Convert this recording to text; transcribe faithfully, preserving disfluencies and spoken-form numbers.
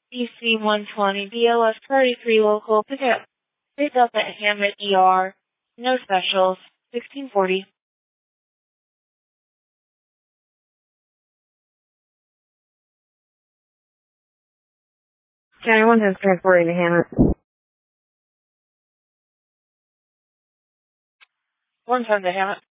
E C one twenty B L S thirty-three local pickup. Picked up at Hammett E R. No specials. sixteen forty. County one has transporting to Hammett. One time to Hammett.